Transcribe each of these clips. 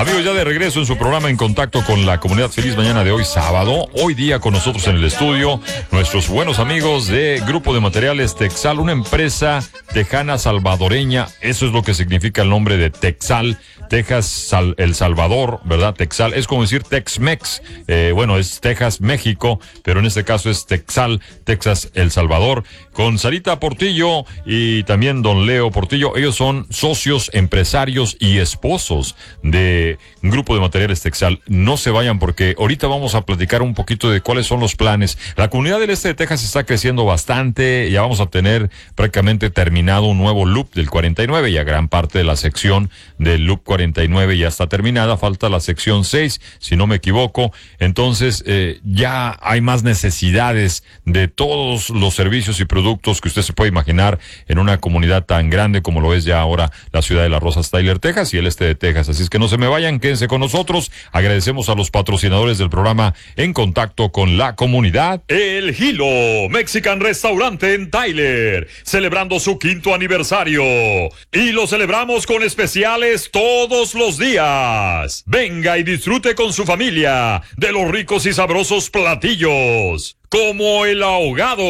Amigos, ya de regreso en su programa En Contacto con la Comunidad. Feliz mañana de hoy, sábado. Hoy día con nosotros en el estudio, nuestros buenos amigos de Grupo de Materiales Texal, una empresa tejana salvadoreña. Eso es lo que significa el nombre de Texal. Texas, El Salvador, ¿verdad? Texal, es como decir Tex-Mex. Bueno, es Texas, México, pero en este caso es Texal, Texas, El Salvador. Con Sarita Portillo y también don Leo Portillo. Ellos son socios, empresarios y esposos de Grupo de Materiales Texal. No se vayan porque ahorita vamos a platicar un poquito de cuáles son los planes. La comunidad del este de Texas está creciendo bastante. Ya vamos a tener prácticamente terminado un nuevo loop del 49. Ya gran parte de la sección del loop 49 ya está terminada. Falta la sección 6, si no me equivoco. Entonces, ya hay más necesidades de todos los servicios y productos que usted se puede imaginar en una comunidad tan grande como lo es ya ahora la ciudad de Las Rosas, Tyler, Texas y el este de Texas. Así es que no se me vayan, quédense con nosotros. Agradecemos a los patrocinadores del programa En Contacto con la Comunidad. El Hilo Mexican Restaurante en Tyler, celebrando su 5º aniversario. Y lo celebramos con especiales todos los días. Venga y disfrute con su familia de los ricos y sabrosos platillos, como el ahogado,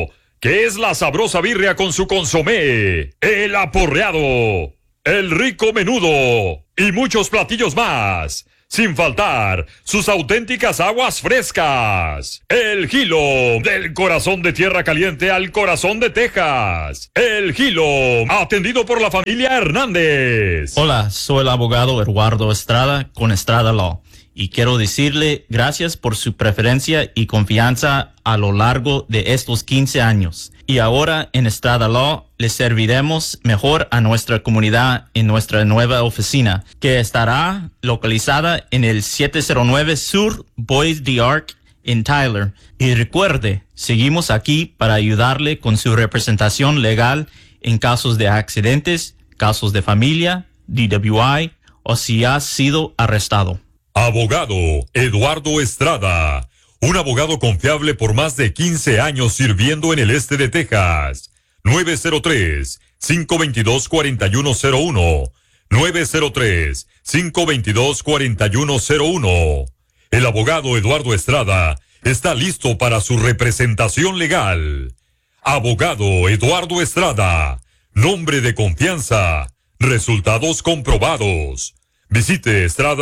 que es la sabrosa birria con su consomé, el aporreado, el rico menudo y muchos platillos más. Sin faltar sus auténticas aguas frescas. El Hilo, del corazón de Tierra Caliente al corazón de Texas. El Hilo, atendido por la familia Hernández. Hola, soy el abogado Eduardo Estrada con Estrada Law. Y quiero decirle gracias por su preferencia y confianza a lo largo de estos 15 años. Y ahora en Estrada Law le serviremos mejor a nuestra comunidad en nuestra nueva oficina, que estará localizada en el 709 Sur Bois d'Arc en Tyler. Y recuerde, seguimos aquí para ayudarle con su representación legal en casos de accidentes, casos de familia, DWI o si ha sido arrestado. Abogado Eduardo Estrada, un abogado confiable por más de 15 años sirviendo en el este de Texas. 903-522-4101. 903-522-4101. El abogado Eduardo Estrada está listo para su representación legal. Abogado Eduardo Estrada, nombre de confianza, resultados comprobados. Visite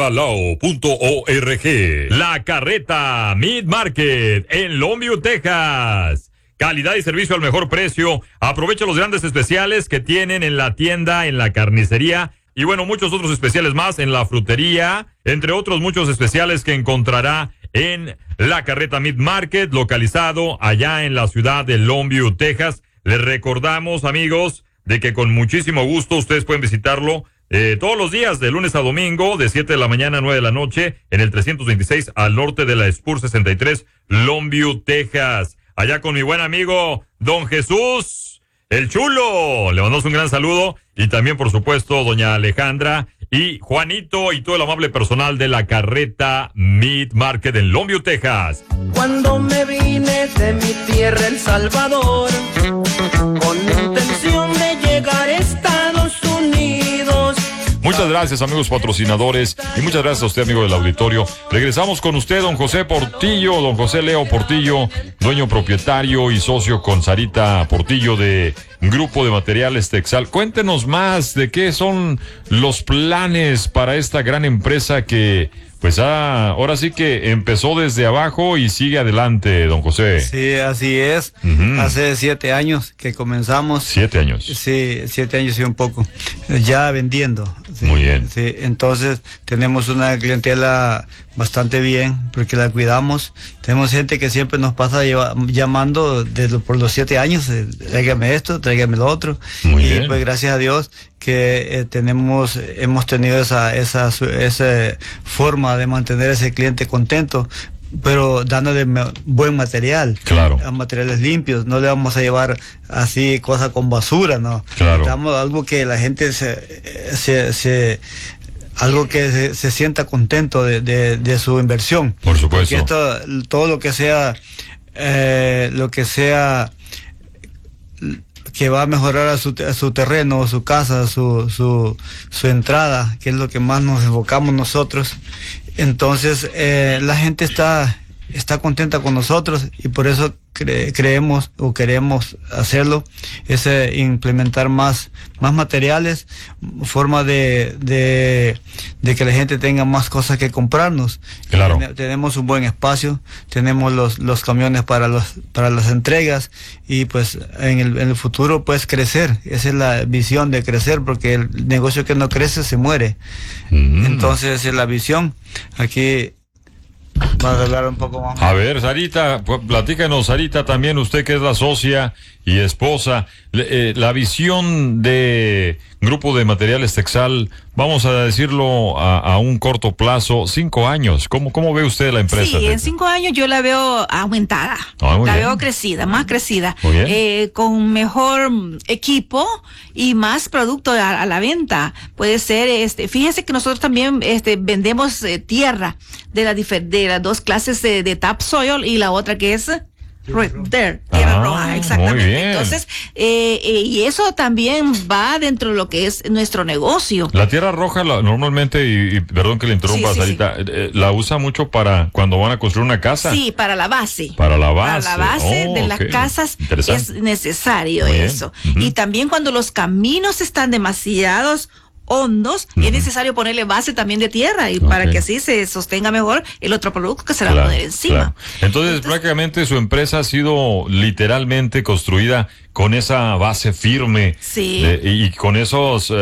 estradalaw.org. La Carreta Meat Market en Longview, Texas. Calidad y servicio al mejor precio. Aprovecha los grandes especiales que tienen en la tienda, en la carnicería y bueno, muchos otros especiales más en la frutería, entre otros muchos especiales que encontrará en La Carreta Meat Market, localizado allá en la ciudad de Longview, Texas. Les recordamos, amigos, de que con muchísimo gusto ustedes pueden visitarlo todos los días, de lunes a domingo, de 7 de la mañana a 9 de la noche, en el 326 al norte de la Spur 63, Longview, Texas. Allá con mi buen amigo, don Jesús, el Chulo. Le mandamos un gran saludo. Y también, por supuesto, doña Alejandra y Juanito y todo el amable personal de La Carreta Meat Market en Longview, Texas. Cuando me vine de mi tierra, El Salvador, con intención de llegar a Estados Unidos. Muchas gracias, amigos patrocinadores, y muchas gracias a usted, amigo del auditorio. Regresamos con usted, don José Portillo, don José Leo Portillo, dueño propietario y socio con Sarita Portillo de Grupo de Materiales Texal. Cuéntenos más de qué son los planes para esta gran empresa que, pues, ahora sí que empezó desde abajo y sigue adelante, don José. Sí, así es. Hace 7 años que comenzamos. 7 años. Sí, 7 años y un poco. Ya vendiendo. Sí, muy bien. Sí, entonces tenemos una clientela bastante bien porque la cuidamos. Tenemos gente que siempre nos pasa llamando por los 7 años. Tráigame esto, tráigame lo otro. Muy y bien. pues gracias a Dios que hemos tenido esa forma de mantener a ese cliente contento, pero dándole buen material. Claro. Materiales limpios. No le vamos a llevar así cosas con basura, ¿no? Claro. Damos algo que la gente algo que se sienta contento de su inversión. Por supuesto. Todo lo que sea que va a mejorar a su terreno, su casa, su entrada, que es lo que más nos enfocamos nosotros. Entonces la gente está contenta con nosotros y por eso creemos o queremos hacerlo, es implementar más materiales, forma de que la gente tenga más cosas que comprarnos. Claro. Tenemos un buen espacio, tenemos los camiones para las entregas y pues en el futuro pues crecer. Esa es la visión, de crecer, porque el negocio que no crece se muere. Entonces esa es la visión. Aquí vamos a hablar un poco más. A ver, Sarita, platícanos, Sarita, también usted que es la socia y esposa, la visión de Grupo de Materiales Texal, vamos a decirlo a un corto plazo, 5 años. ¿Cómo ve usted la empresa? Sí, en 5 años yo la veo aumentada, veo crecida, más crecida, con mejor equipo y más producto a la venta. Puede ser, fíjense que nosotros también vendemos tierra de las 2 clases de topsoil y la otra que es tierra roja, exactamente. Muy bien. Entonces, y eso también va dentro de lo que es nuestro negocio. La tierra roja normalmente, y perdón que le interrumpa, Sarita, la usa mucho para cuando van a construir una casa. Sí, para la base. Para la base. Para la base de las casas es necesario eso. Y también cuando los caminos están demasiados hondos, es necesario ponerle base también de tierra y para que así se sostenga mejor el otro producto que se va a poner encima. Entonces, prácticamente su empresa ha sido literalmente construida con esa base firme y con esos